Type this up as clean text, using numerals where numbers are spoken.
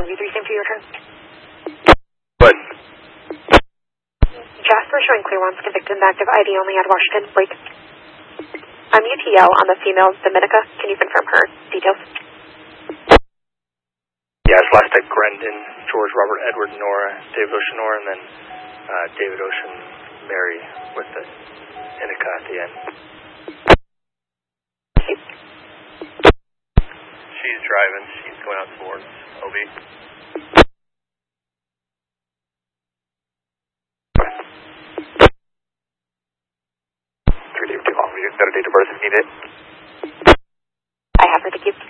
V3 same to your turn. What? Jasper showing clear ones convicted and active ID only at Washington. Break. I'm UTL on the female Dominica. Can you confirm her details? Yeah, it's last at Grendon, George, Robert, Edward, Nora, David Ocean, Nora, and then David Ocean, Mary with the Inica at the end. She's driving. She's going out towards OB. Got a date of birth if needed. I have her to keep.